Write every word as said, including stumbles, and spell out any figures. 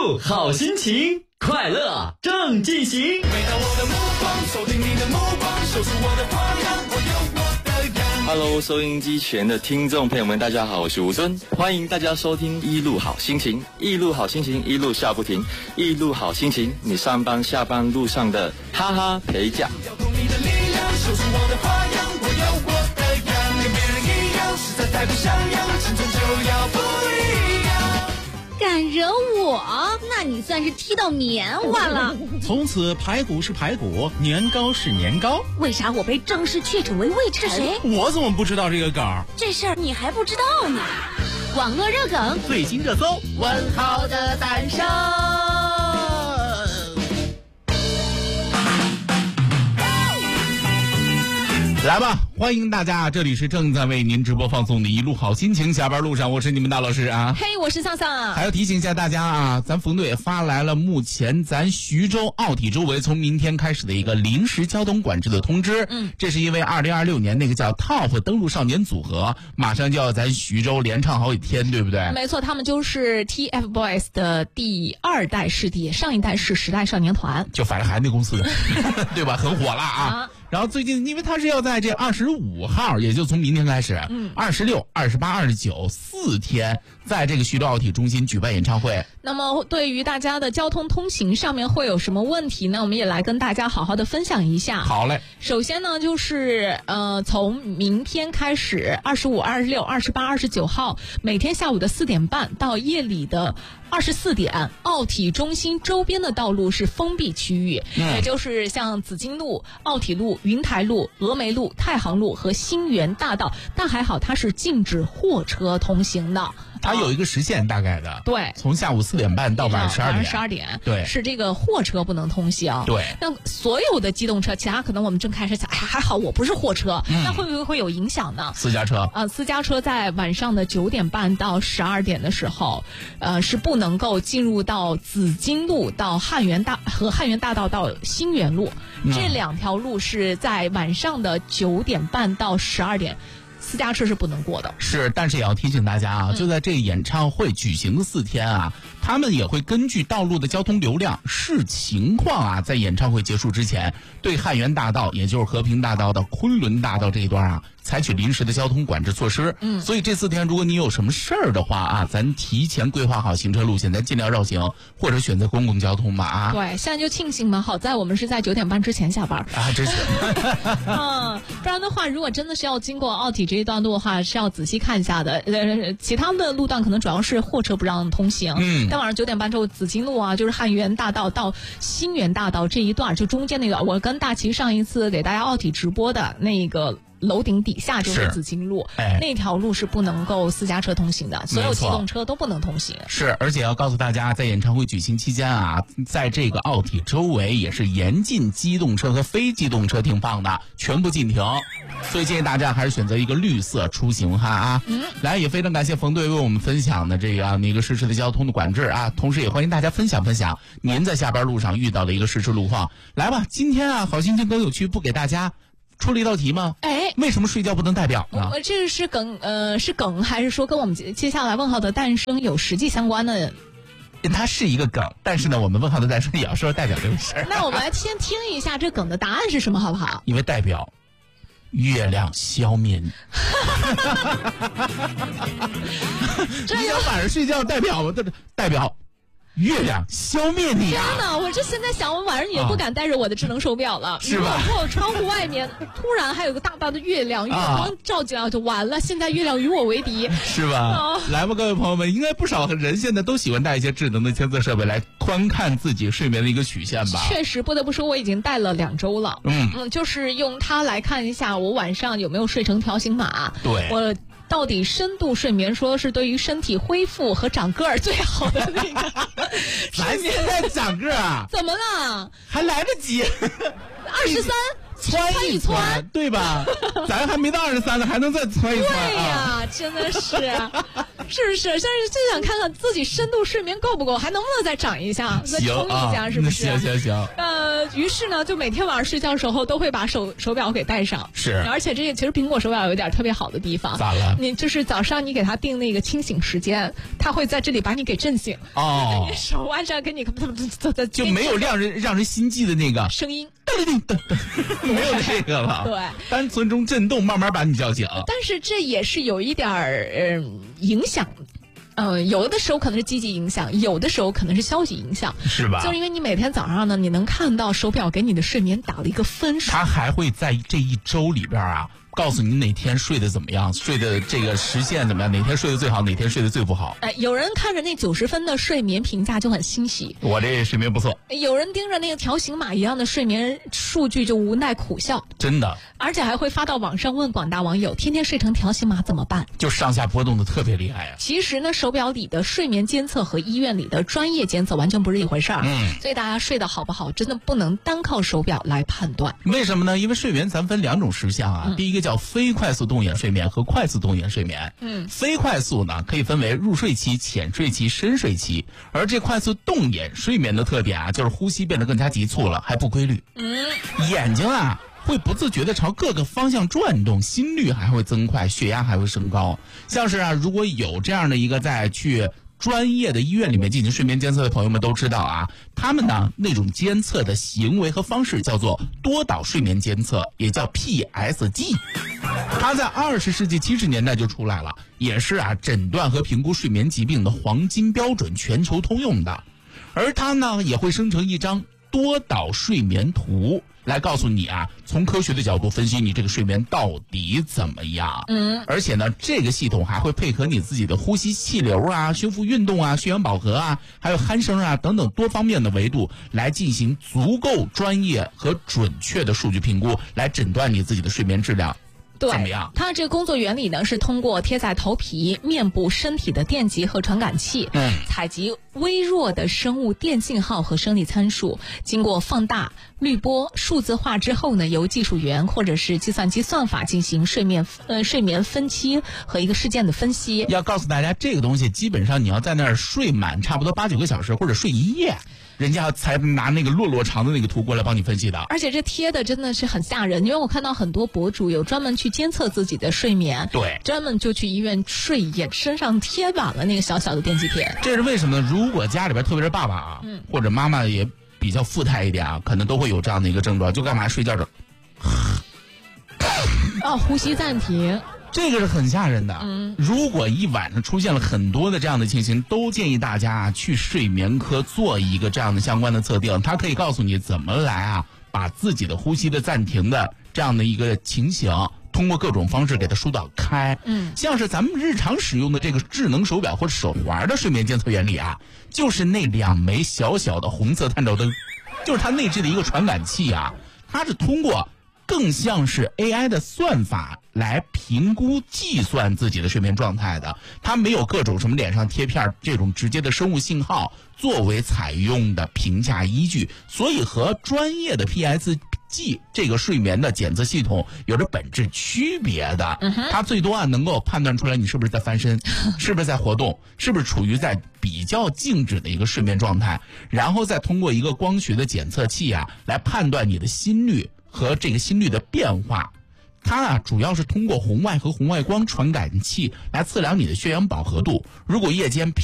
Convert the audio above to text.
路好心情，快乐正进行。每当我的目光锁定你的目光，说出我的花样，我有我的样。 Hello， 收音机前的听众朋友们，大家好，我是吴尊，欢迎大家收听一路好心情，一路好心情，一路笑不停，一路好心情，你上班下班路上的哈哈陪驾。 要用你的力量，说出我的花样，我有我的样，跟别人一样，实在太不像样，青春就要不一样。 敢惹我，那你算是踢到棉花了。 从此排骨是排骨，年糕是年糕。 为啥我被正式确诊为胃臣？谁？ 我怎么不知道这个梗？ 这事儿你还不知道呢。网络热梗， 最新热搜， 文豪的诞生。 来吧，欢迎大家，这里是正在为您直播放送的一路好心情，下班路上，我是你们大老师啊。 嘿， hey, 我是桑桑。 还要提醒一下大家啊，咱冯队发来了目前咱徐州奥体周围从明天开始的一个临时交通管制的通知。嗯，这是因为二零二六年那个叫 Top 登陆少年组合马上就要咱徐州连唱好几天，对不对？ 没错，他们就是 TFBOYS 的第二代师弟，上一代是时代少年团， 就反正还那公司对吧，很火了啊。啊然后最近，因为他是要在这二十五号，也就从明天开始，嗯，二十六、二十八、二十九四天，在这个徐州奥体中心举办演唱会。 那么，对于大家的交通通行上面会有什么问题呢？我们也来跟大家好好的分享一下。 好嘞。 首先呢，就是呃，从明天开始，二十五、二十六、二十八、二十九号，每天下午的四点半到夜里的二十四点，奥体中心周边的道路是封闭区域，嗯、也就是像紫金路、奥体路、云台路、峨眉路、太行路和新源大道，但还好它是禁止货车通行的。 它有一个时限大概的， 啊、对， 从下午四点半到晚上十二点， 十二点， 对， 是这个货车不能通行。 对， 那所有的机动车，其他可能我们正开始想，哎，还好我不是货车，嗯、那会不会会有影响呢？ 私家车， 呃，私家车在晚上的九点半到十二点的时候，呃，是不能够进入到紫金路到汉源大和汉源大道到新源路、嗯、这两条路是在晚上的九点半到十二点。私家车是不能过的， 是，但是也要提醒大家啊，嗯、就在这个演唱会举行的四天啊，他们也会根据道路的交通流量视情况啊，在演唱会结束之前，对汉源大道，也就是和平大道到昆仑大道这一段啊，采取临时的交通管制措施。嗯，所以这四天，如果你有什么事儿的话啊，咱提前规划好行车路线，咱尽量绕行或者选择公共交通吧啊。 对，现在就庆幸嘛，好在我们是在九点半之前下班啊，真是。 嗯，不然的话，如果真的是要经过奥体这一段路的话，是要仔细看一下的。呃，其他的路段可能主要是货车不让通行。嗯，但晚上九点半之后，紫金路啊，就是汉源大道到新源大道这一段，就中间那个，我跟大齐上一次给大家奥体直播的那个楼顶底下就是紫金路，哎、那条路是不能够私家车通行的，所有机动车都不能通行。 是，而且要告诉大家，在演唱会举行期间啊，在这个奥体周围也是严禁机动车和非机动车停放的，全部禁停。所以建议大家还是选择一个绿色出行哈啊！嗯，来，也非常感谢冯队为我们分享的这样的一个实时的交通的管制啊，同时也欢迎大家分享分享您在下班路上遇到的一个实时路况。来吧，今天啊，好心情更有趣，不给大家出了一道题吗？哎，为什么睡觉不能代表呢？ 呃，这是梗，呃，是梗，还是说跟我们接下来问号的诞生有实际相关的？ 它是一个梗，但是呢，我们问号的诞生也要说代表这个事儿。 那我们来先听一下这梗的答案是什么，好不好？ 因为代表月亮消灭你。这你想晚上睡觉代表代表月亮消灭你啊！ 天哪，我这现在想，我晚上也不敢带着我的智能手表了。 是吧？ 如果窗户外面突然还有个大大的月亮，月光照进来就完了。现在月亮与我为敌， 是吧？哦、来吧，各位朋友们，应该不少人现在都喜欢带一些智能的监测设备来观看自己睡眠的一个曲线吧。 确实，不得不说，我已经带了两周了。嗯嗯，就是用它来看一下我晚上有没有睡成条形码。 对， 我。到底深度睡眠说是对于身体恢复和长个儿最好的那个。 咱现在长个儿啊？ 怎么了？ 还来得及。 二十三， 窜一窜，对吧？咱还没到二十三呢，还能再窜一窜啊！ 对呀，真的是，是不是？像是就想看看自己深度睡眠够不够，还能不能再长一下，再冲一下，是不是？ 行行行。 呃，于是呢，就每天晚上睡觉的时候都会把手手表给带上。 是。 而且这个其实苹果手表有一点特别好的地方。 咋了？ 你就是早上你给它定那个清醒时间，它会在这里把你给震醒。 哦。 手腕上给你就没有让人让人心悸的那个声音。 没有这个了， 对， 单纯中震动慢慢把你叫醒。 但是这也是有一点儿、呃、影响，呃，有的时候可能是积极影响，有的时候可能是消极影响， 是吧？ 就是因为你每天早上呢，你能看到手表给你的睡眠打了一个分数， 它还会在这一周里边啊，告诉你哪天睡得怎么样，睡的这个时限怎么样，哪天睡得最好，哪天睡得最不好。 哎，有人看着那九十分的睡眠评价就很欣喜， 我这睡眠不错。 有人盯着那个条形码一样的睡眠数据就无奈苦笑， 真的。 而且还会发到网上问广大网友，天天睡成条形码怎么办？ 就上下波动的特别厉害啊。 其实呢，手表里的睡眠监测和医院里的专业监测完全不是一回事儿。 嗯， 所以大家睡得好不好，真的不能单靠手表来判断。 为什么呢？因为睡眠咱分两种时相啊，嗯、第一个叫非快速动眼睡眠和快速动眼睡眠。 嗯， 非快速呢可以分为入睡期、浅睡期、深睡期，而这快速动眼睡眠的特点啊，就是呼吸变得更加急促了，还不规律。 嗯， 眼睛啊会不自觉地朝各个方向转动，心率还会增快，血压还会升高。像是啊，如果有这样的一个在去专业的医院里面进行睡眠监测的朋友们都知道啊，他们呢那种监测的行为和方式叫做多导睡眠监测，也叫 P S G。它在二十世纪七十年代就出来了，也是啊诊断和评估睡眠疾病的黄金标准，全球通用的。而它呢也会生成一张多导睡眠图，来告诉你啊，从科学的角度分析你这个睡眠到底怎么样。 嗯， 而且呢，这个系统还会配合你自己的呼吸气流啊、胸腹运动啊、血氧饱和啊，还有鼾声啊等等多方面的维度，来进行足够专业和准确的数据评估，来诊断你自己的睡眠质量。 对， 怎么样？ 它这个工作原理呢，是通过贴在头皮、面部、身体的电极和传感器， 嗯， 采集微弱的生物电信号和生理参数，经过放大、滤波、数字化之后呢，由技术员或者是计算机算法进行睡眠呃睡眠分期和一个事件的分析。 要告诉大家，这个东西基本上你要在那儿睡满差不多八九个小时，或者睡一夜，人家才拿那个落落长的那个图过来帮你分析的。 而且这贴的真的是很吓人，因为我看到很多博主有专门去监测自己的睡眠， 对， 专门就去医院睡一夜，身上贴满了那个小小的电极贴。 这是为什么呢？如果家里边特别是爸爸啊， 嗯， 或者妈妈也比较富态一点啊，可能都会有这样的一个症状，就干嘛睡觉着， 哦，呼吸暂停。 这个是很吓人的。 嗯， 如果一晚上出现了很多的这样的情形，都建议大家啊去睡眠科做一个这样的相关的测定，它可以告诉你怎么来啊把自己的呼吸的暂停的这样的一个情形，通过各种方式给它疏导开。 嗯， 像是咱们日常使用的这个智能手表或者手环的睡眠监测原理啊，就是那两枚小小的红色探照灯，就是它内置的一个传感器啊，它是通过更像是 A I 的算法来评估计算自己的睡眠状态的，它没有各种什么脸上贴片这种直接的生物信号作为采用的评价依据，所以和专业的 P S G 这个睡眠的检测系统有着本质区别的。它最多啊能够判断出来你是不是在翻身，是不是在活动，是不是处于在比较静止的一个睡眠状态，然后再通过一个光学的检测器啊来判断你的心率和这个心率的变化。它啊主要是通过红外和红外光传感器来测量你的血氧饱和度。如果夜间